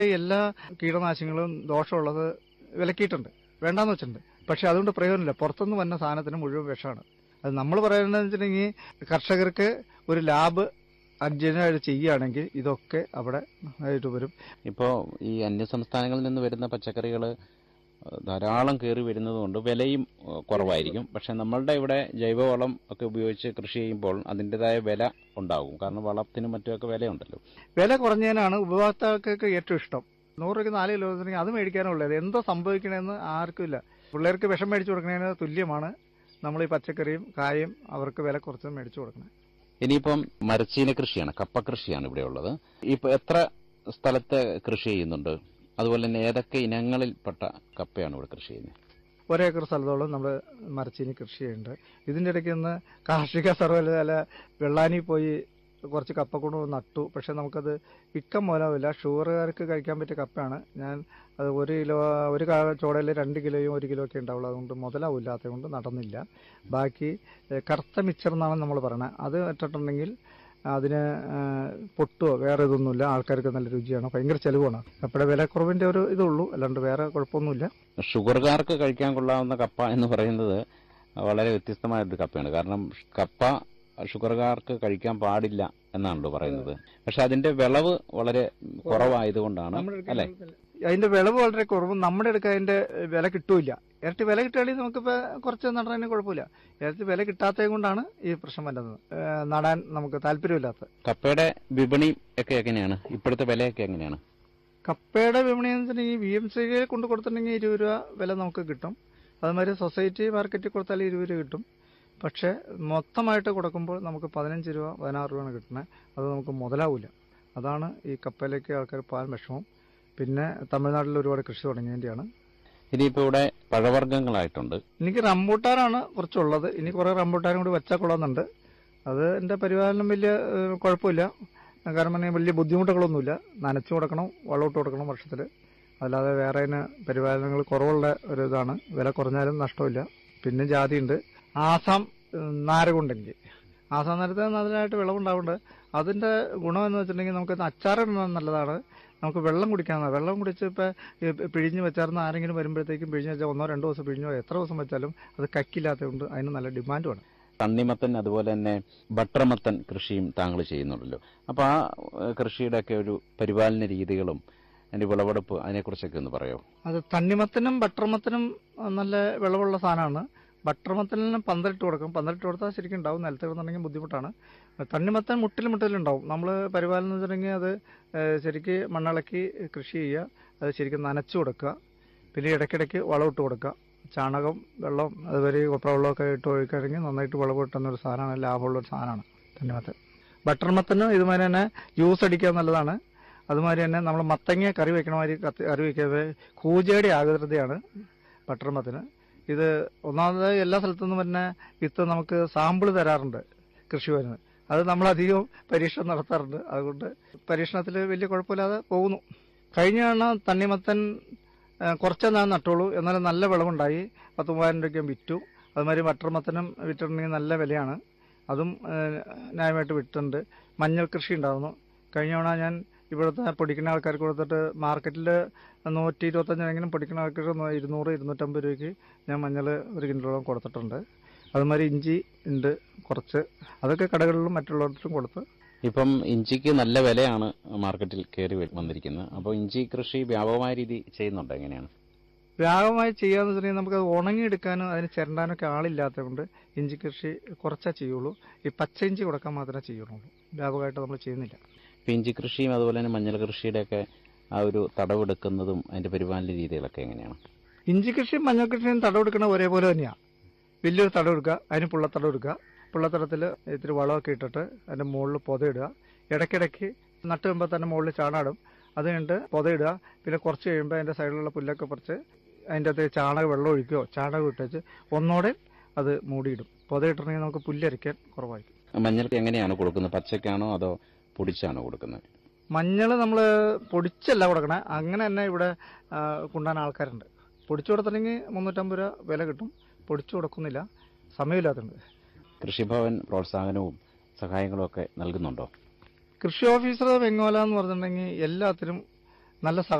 എല്ലാ കീടനാശിനികളും ദോഷമുള്ളത് വിലക്കിയിട്ടുണ്ട്, വേണ്ടാന്ന് വെച്ചിട്ടുണ്ട്. പക്ഷെ അതുകൊണ്ട് പ്രയോജനമില്ല. പുറത്തുനിന്ന് വന്ന സാധനത്തിന് മുഴുവൻ വിഷമാണ്. അത് നമ്മൾ പറയുന്നതെന്ന് വെച്ചിട്ടുണ്ടെങ്കിൽ കർഷകർക്ക് ഒരു ലാബ് അർജന്റായിട്ട് ചെയ്യുകയാണെങ്കിൽ ഇതൊക്കെ അവിടെ ആയിട്ട് വരും. ഇപ്പോൾ ഈ അന്യസംസ്ഥാനങ്ങളിൽ നിന്ന് വരുന്ന പച്ചക്കറികൾ ധാരാളം കയറി വരുന്നതുകൊണ്ട് വിലയും കുറവായിരിക്കും. പക്ഷെ നമ്മളുടെ ഇവിടെ ജൈവവളം ഒക്കെ ഉപയോഗിച്ച് കൃഷി ചെയ്യുമ്പോൾ അതിൻ്റെതായ വില ഉണ്ടാകും. കാരണം വളത്തിനും മറ്റുമൊക്കെ വിലയുണ്ടല്ലോ. വില കുറഞ്ഞതിനാണ് ഉപഭോക്താക്കൾക്ക് ഏറ്റവും ഇഷ്ടം. 100 രൂപയ്ക്ക് 4 കിലോ അത് മേടിക്കാനുള്ളത്. എന്തോ സംഭവിക്കണമെന്ന് ആർക്കും ഇല്ല. പിള്ളേർക്ക് വിഷം മേടിച്ചു കൊടുക്കുന്നതിന് തുല്യമാണ് നമ്മൾ ഈ പച്ചക്കറിയും കായും അവർക്ക് വില കുറച്ച് മേടിച്ചു കൊടുക്കണം. ഇനിയിപ്പം മരച്ചീന കൃഷിയാണ്, കപ്പ കൃഷിയാണ് ഇവിടെ ഉള്ളത്. ഇപ്പൊ എത്ര സ്ഥലത്ത് കൃഷി ചെയ്യുന്നുണ്ട്? അതുപോലെ തന്നെ ഏതൊക്കെ ഇനങ്ങളിൽപ്പെട്ട കപ്പയാണ് ഇവിടെ കൃഷി ചെയ്യുന്നത്? 1 ഏക്കർ സ്ഥലത്തോളം നമ്മൾ മരച്ചീനി കൃഷി ചെയ്യുന്നുണ്ട്. ഇതിൻ്റെ ഇടയ്ക്ക് നിന്ന് കാർഷിക സർവകലാശാല വെള്ളാനി പോയി കുറച്ച് കപ്പ കൊണ്ട് നട്ടു. പക്ഷെ നമുക്കത് വിൽക്കാൻ മൂലമില്ല. ഷുഗറുകാർക്ക് കഴിക്കാൻ പറ്റിയ കപ്പയാണ്. ഞാൻ അത് 1 കിലോ ഒരു ചോടയിൽ 2 കിലോയും 1 കിലോ ഒക്കെ ഉണ്ടാവുള്ളൂ. അതുകൊണ്ട് മുതലാവില്ലാത്തത് കൊണ്ട് നടന്നില്ല. ബാക്കി കറുത്ത മിച്ചർ എന്നാണ് നമ്മൾ പറയുന്നത്. അത് ഇട്ടിട്ടുണ്ടെങ്കിൽ അതിന് പൊട്ടുവോ വേറെ ഇതൊന്നുമില്ല. ആൾക്കാർക്ക് നല്ല രുചിയാണ്, ഭയങ്കര ചെലവാണ്. കപ്പയുടെ വില കുറവിന്റെ ഒരു ഇതുള്ളൂ, അല്ലാണ്ട് വേറെ കുഴപ്പമൊന്നുമില്ല. ഷുഗറുകാർക്ക് കഴിക്കാൻ കൊള്ളാവുന്ന കപ്പ എന്ന് പറയുന്നത് വളരെ വ്യത്യസ്തമായൊരു കപ്പയാണ്. കാരണം കപ്പ ഷുഗറുകാർക്ക് കഴിക്കാൻ പാടില്ല എന്നാണല്ലോ പറയുന്നത്. പക്ഷെ അതിന്റെ വിളവ് വളരെ കുറവായതുകൊണ്ടാണ് അല്ലെ? അതിന്റെ വിളവ് വളരെ കുറവും നമ്മുടെ അടുക്ക അതിന്റെ വില കിട്ടൂല. ഇരട്ടി വില കിട്ടുകയാണെങ്കിൽ നമുക്കിപ്പോ കുറച്ച് നടുന്നതിന് കുഴപ്പമില്ല. ഇരട്ടി വില കിട്ടാത്തത് കൊണ്ടാണ് ഈ പ്രശ്നം വരുന്നത്, നടാൻ നമുക്ക് താല്പര്യമില്ലാത്തത്. കപ്പയുടെ വിപണി ഒക്കെ എങ്ങനെയാണ്? ഇപ്പോഴത്തെ വിലയൊക്കെ എങ്ങനെയാണ്? കപ്പയുടെ വിപണി എന്ന് വെച്ചിട്ടുണ്ടെങ്കിൽ VMC കൊണ്ട് കൊടുത്തിട്ടുണ്ടെങ്കിൽ 20 രൂപ വില നമുക്ക് കിട്ടും. അതുമാതിരി സൊസൈറ്റി മാർക്കറ്റിൽ കൊടുത്താൽ 20 രൂപ കിട്ടും. പക്ഷെ മൊത്തമായിട്ട് കൊടുക്കുമ്പോൾ നമുക്ക് 15 രൂപ 16 രൂപയാണ് കിട്ടുന്നത്. അത് നമുക്ക് മുതലാവില്ല. അതാണ് ഈ കപ്പയിലേക്ക് ആൾക്കാർ പാൽ വിഷമം. പിന്നെ തമിഴ്നാട്ടിൽ ഒരുപാട് കൃഷി തുടങ്ങിയതിൻ്റെയാണ്. ഇനിയിപ്പോൾ ഇവിടെ പഴവർഗ്ഗങ്ങളായിട്ടുണ്ട്. എനിക്ക് റംബൂട്ടാനാണ് കുറച്ചുള്ളത്. ഇനി കുറെ റംബൂട്ടാനും കൂടി വെച്ചാൽ കൊള്ളുന്നുണ്ട്. അത് എൻ്റെ പരിപാലനം വലിയ കുഴപ്പമില്ല. കാരണം വലിയ ബുദ്ധിമുട്ടുകളൊന്നുമില്ല. നനച്ചു കൊടുക്കണം, വളമിട്ട് കൊടുക്കണം വർഷത്തിൽ. അല്ലാതെ വേറെ അതിന് പരിപാലനങ്ങൾ കുറവുള്ള ഒരു ഇതാണ്. വില കുറഞ്ഞാലും നഷ്ടമില്ല. പിന്നെ ജാതിയുണ്ട്. ആസാം നാരകുണ്ടെങ്കിൽ ആസാം നേരത്തെ നല്ലതായിട്ട് വിളവുണ്ടാവുന്നുണ്ട്. അതിന്റെ ഗുണമെന്ന് വെച്ചിട്ടുണ്ടെങ്കിൽ നമുക്ക് അച്ചാറിടാൻ നല്ലതാണ്. നമുക്ക് വെള്ളം കുടിക്കാവുന്ന വെള്ളം കുടിച്ച് ഇപ്പം പിഴിഞ്ഞ് വെച്ചാർന്ന് ആരെങ്കിലും വരുമ്പോഴത്തേക്കും പിഴിഞ്ഞ് വെച്ചാൽ 1-2 ദിവസം പിഴിഞ്ഞോ എത്ര ദിവസം വെച്ചാലും അത് കക്കില്ലാത്തതുകൊണ്ട് അതിന് നല്ല ഡിമാൻഡുമാണ്. തണ്ണിമത്തൻ അതുപോലെ തന്നെ ബട്ടർമത്തൻ കൃഷിയും താങ്കൾ ചെയ്യുന്നുണ്ടല്ലോ. അപ്പോൾ ആ കൃഷിയുടെ ഒക്കെ ഒരു പരിപാലന രീതികളും അതിന്റെ വിളവെടുപ്പ് അതിനെക്കുറിച്ചൊക്കെ ഒന്ന് പറയാമോ? അത് തണ്ണിമത്തനും ബട്ടർമത്തനും നല്ല വിളവുള്ള സാധനമാണ്. ബട്ടർമത്തലിന് പന്തലിട്ട് കൊടുക്കും. പന്തലിട്ട് കൊടുത്താൽ ശരിക്കും ഉണ്ടാവും. നിലത്ത് കിടന്നുണ്ടെങ്കിൽ ബുദ്ധിമുട്ടാണ്. തണ്ണിമത്തൻ മുട്ടിലുണ്ടാവും. നമ്മൾ പരിപാലനം വെച്ചിട്ടുണ്ടെങ്കിൽ അത് ശരിക്ക് മണ്ണിളക്കി കൃഷി ചെയ്യുക. അത് ശരിക്കും നനച്ചു കൊടുക്കുക. പിന്നെ ഇടയ്ക്കിടയ്ക്ക് വളമിട്ട് കൊടുക്കുക. ചാണകം, വെള്ളം, അതുവരെ കൊപ്രവെള്ളമൊക്കെ ഇട്ട് ഒഴിക്കുകയാണെങ്കിൽ നന്നായിട്ട് വിളവ് കിട്ടുന്ന ഒരു സാധനമാണ്. ലാഭമുള്ളൊരു സാധനമാണ് തണ്ണിമത്തൻ. ബട്ടർമത്തനും ഇതുമാതിരി തന്നെ ജ്യൂസ് അടിക്കാൻ നല്ലതാണ്. അതുമാതിരി തന്നെ നമ്മൾ മത്തങ്ങ കറി വയ്ക്കണമാതിരി കറി വയ്ക്കാതെ കൂജയുടെ ആകൃതിയാണ് ബട്ടർമത്തന്. ഇത് ഒന്നാമത് എല്ലാ സ്ഥലത്തു നിന്നും തന്നെ വിത്ത് നമുക്ക് സാമ്പിൾ തരാറുണ്ട് കൃഷിഭവന്. അത് നമ്മളധികം പരീക്ഷണം നടത്താറുണ്ട്. അതുകൊണ്ട് പരീക്ഷണത്തിൽ വലിയ കുഴപ്പമില്ലാതെ പോകുന്നു. കഴിഞ്ഞ തണ്ണിമത്തൻ കുറച്ചേ ഞാൻ നട്ടുള്ളൂ, എന്നാലും നല്ല വിളവുണ്ടായി. 10,000 രൂപയ്ക്ക് വിറ്റു. അതുമാതിരി ബട്ടർമത്തനും വിറ്റിട്ടുണ്ടെങ്കിൽ നല്ല വിലയാണ്. അതും ന്യായമായിട്ട് വിറ്റിട്ടുണ്ട്. മഞ്ഞൾ കൃഷി ഉണ്ടായിരുന്നു. കഴിഞ്ഞ തവണ ഞാൻ ഇവിടുത്തെ പൊടിക്കുന്ന ആൾക്കാർക്ക് കൊടുത്തിട്ട് മാർക്കറ്റിൽ 125 പൊടിക്കുന്ന ആൾക്കാർക്ക് 200-250 രൂപയ്ക്ക് ഞാൻ മഞ്ഞൾ 1 കിലോളം കൊടുത്തിട്ടുണ്ട്. അതുമാതിരി ഇഞ്ചി ഉണ്ട് കുറച്ച്. അതൊക്കെ കടകളിലും മറ്റുള്ളവർക്കും കൊടുത്ത്. ഇപ്പം ഇഞ്ചിക്ക് നല്ല വിലയാണ് മാർക്കറ്റിൽ കയറി വന്നിരിക്കുന്നത്. അപ്പോൾ ഇഞ്ചി കൃഷി വ്യാപകമായ രീതി ചെയ്യുന്നുണ്ട്. എങ്ങനെയാണ് വ്യാപകമായി ചെയ്യാന്ന് വെച്ചിട്ടുണ്ടെങ്കിൽ നമുക്കത് ഉണങ്ങിയെടുക്കാനും അതിന് ചിരണ്ടാനൊക്കെ ആളില്ലാത്തത് കൊണ്ട് ഇഞ്ചി കൃഷി കുറച്ചേ ചെയ്യുള്ളൂ. ഈ പച്ച ഇഞ്ചി കൊടുക്കാൻ മാത്രമേ ചെയ്യുള്ളൂ. വ്യാപകമായിട്ട് നമ്മൾ ചെയ്യുന്നില്ല. ഇഞ്ചി കൃഷിയും അതുപോലെ തന്നെ മഞ്ഞൾ കൃഷിയുടെയൊക്കെ ആ ഒരു തടവെടുക്കുന്നതും അതിന്റെ പരിപാലന രീതികളൊക്കെ എങ്ങനെയാണ്? ഇഞ്ചി കൃഷിയും മഞ്ഞൾ കൃഷിയും തടവെടുക്കുന്നത് ഒരേപോലെ തന്നെയാണ്. വലിയൊരു തടവെടുക്കുക, അതിന് പുള്ളത്തടം എടുക്കുക. പുള്ളത്തടത്തിൽ ഇത്തിരി വളമൊക്കെ ഇട്ടിട്ട് അതിന്റെ മുകളിൽ പൊതയിടുക. ഇടയ്ക്കിടയ്ക്ക് നട്ട് കഴിയുമ്പോൾ തന്നെ മുകളിൽ ചാണകം. അത് കഴിഞ്ഞിട്ട് പൊതയിടുക. പിന്നെ കുറച്ച് കഴിയുമ്പോൾ അതിന്റെ സൈഡിലുള്ള പുല്ലൊക്കെ പറിച്ച് അതിൻ്റെ അകത്ത് ചാണകം വെള്ളം ഒഴിക്കുകയോ ചാണകം ഇട്ടേച്ച് ഒന്നോടെ അത് മൂടിയിടും. പൊതയിട്ടുണ്ടെങ്കിൽ നമുക്ക് പുല്ലരിക്കാൻ കുറവായിരിക്കും. മഞ്ഞൾക്ക് എങ്ങനെയാണ് കൊടുക്കുന്നത്? പച്ചക്കാണോ അതോ പൊടിച്ചാണോ കൊടുക്കുന്നത്? മഞ്ഞൾ നമ്മൾ പൊടിച്ചല്ല കൊടുക്കണേ. അങ്ങനെ തന്നെ ഇവിടെ കൊണ്ടുപോകാൻ ആൾക്കാരുണ്ട്. പൊടിച്ചു കൊടുത്തിട്ടുണ്ടെങ്കിൽ 350 രൂപ വില കിട്ടും. പൊടിച്ചു കൊടുക്കുന്നില്ല, സമയമില്ലാത്തതുണ്ട്. കൃഷിഭവൻ പ്രോത്സാഹനവും സഹായങ്ങളും ഒക്കെ നൽകുന്നുണ്ടോ? കൃഷി ഓഫീസർ വെങ്ങോല എന്ന് പറഞ്ഞിട്ടുണ്ടെങ്കിൽ എല്ലാത്തിനും നല്ല